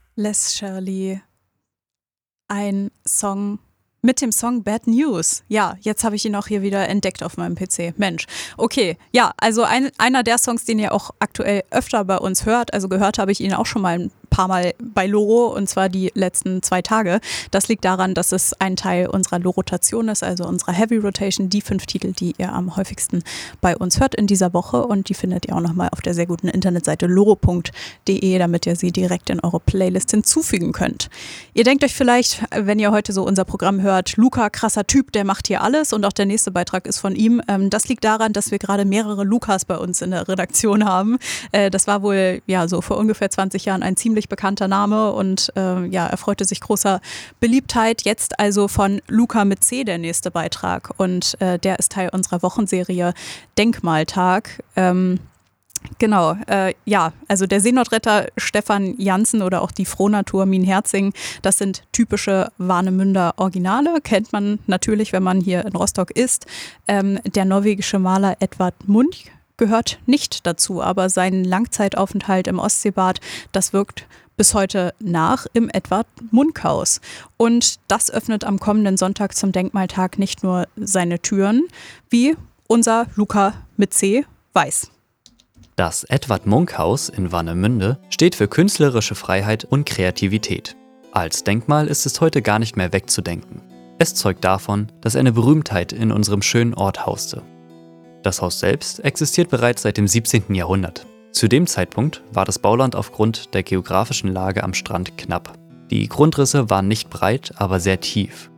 Les Shirley, ein Song mit dem Song Bad News. Ja, jetzt habe ich ihn auch hier wieder entdeckt auf meinem PC. Mensch, okay. Ja, also einer der Songs, den ihr auch aktuell öfter bei uns hört, also gehört habe ich ihn auch schon mal ein paar Mal bei Loro, und zwar die letzten 2 Tage. Das liegt daran, dass es ein Teil unserer Loro-Rotation ist, also unserer Heavy Rotation, die 5 Titel, die ihr am häufigsten bei uns hört in dieser Woche, und die findet ihr auch nochmal auf der sehr guten Internetseite loro.de, damit ihr sie direkt in eure Playlist hinzufügen könnt. Ihr denkt euch vielleicht, wenn ihr heute so unser Programm hört, Luca, krasser Typ, der macht hier alles, und auch der nächste Beitrag ist von ihm. Das liegt daran, dass wir gerade mehrere Lukas bei uns in der Redaktion haben. Das war wohl ja so vor ungefähr 20 Jahren ein ziemlich bekannter Name und erfreute sich großer Beliebtheit. Jetzt also von Luca mit C der nächste Beitrag, und der ist Teil unserer Wochenserie Denkmaltag. Genau, also der Seenotretter Stefan Janssen oder auch die Frohnatur Mien Herzing, das sind typische Warnemünder Originale, kennt man natürlich, wenn man hier in Rostock ist. Der norwegische Maler Edvard Munch gehört nicht dazu, aber sein Langzeitaufenthalt im Ostseebad, das wirkt bis heute nach im Edvard Munch-Haus. Und das öffnet am kommenden Sonntag zum Denkmaltag nicht nur seine Türen, wie unser Luca mit C weiß. Das Edvard Munch-Haus in Warnemünde steht für künstlerische Freiheit und Kreativität. Als Denkmal ist es heute gar nicht mehr wegzudenken. Es zeugt davon, dass eine Berühmtheit in unserem schönen Ort hauste. Das Haus selbst existiert bereits seit dem 17. Jahrhundert. Zu dem Zeitpunkt war das Bauland aufgrund der geografischen Lage am Strand knapp. Die Grundrisse waren nicht breit, aber sehr tief.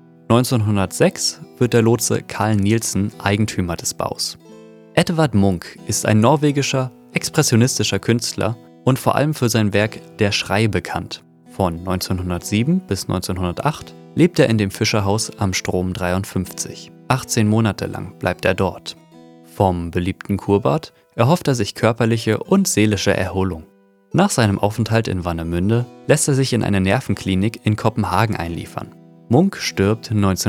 1906 wird der Lotse Carl Nielsen Eigentümer des Baus. Edvard Munch ist ein norwegischer, expressionistischer Künstler und vor allem für sein Werk Der Schrei bekannt. Von 1907 bis 1908 lebt er in dem Fischerhaus am Strom 53. 18 Monate lang bleibt er dort. Vom beliebten Kurbad erhofft er sich körperliche und seelische Erholung. Nach seinem Aufenthalt in Warnemünde lässt er sich in eine Nervenklinik in Kopenhagen einliefern. Munch stirbt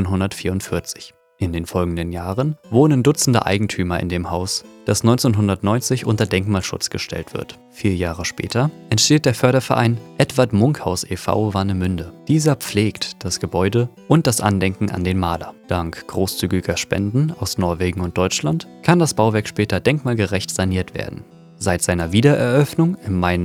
1944. In den folgenden Jahren wohnen Dutzende Eigentümer in dem Haus, das 1990 unter Denkmalschutz gestellt wird. 4 Jahre später entsteht der Förderverein Edvard Munch-Haus e.V. Warnemünde. Dieser pflegt das Gebäude und das Andenken an den Maler. Dank großzügiger Spenden aus Norwegen und Deutschland kann das Bauwerk später denkmalgerecht saniert werden. Seit seiner Wiedereröffnung im Mai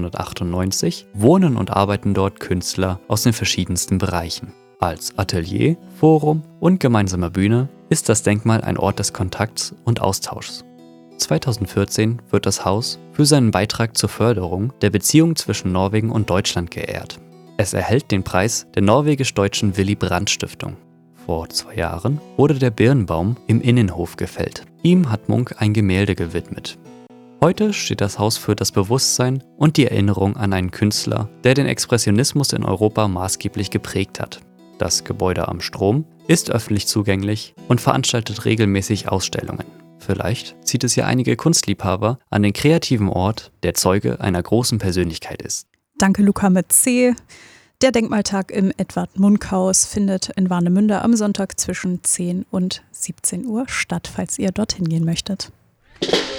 1998 wohnen und arbeiten dort Künstler aus den verschiedensten Bereichen. Als Atelier, Forum und gemeinsame Bühne ist das Denkmal ein Ort des Kontakts und Austauschs. 2014 wird das Haus für seinen Beitrag zur Förderung der Beziehung zwischen Norwegen und Deutschland geehrt. Es erhält den Preis der norwegisch-deutschen Willy Brandt Stiftung. Vor 2 Jahren wurde der Birnbaum im Innenhof gefällt. Ihm hat Munch ein Gemälde gewidmet. Heute steht das Haus für das Bewusstsein und die Erinnerung an einen Künstler, der den Expressionismus in Europa maßgeblich geprägt hat. Das Gebäude am Strom ist öffentlich zugänglich und veranstaltet regelmäßig Ausstellungen. Vielleicht zieht es ja einige Kunstliebhaber an den kreativen Ort, der Zeuge einer großen Persönlichkeit ist. Danke, Luca mit C. Der Denkmaltag im Edvard Munch-Haus findet in Warnemünde am Sonntag zwischen 10 und 17 Uhr statt, falls ihr dorthin gehen möchtet.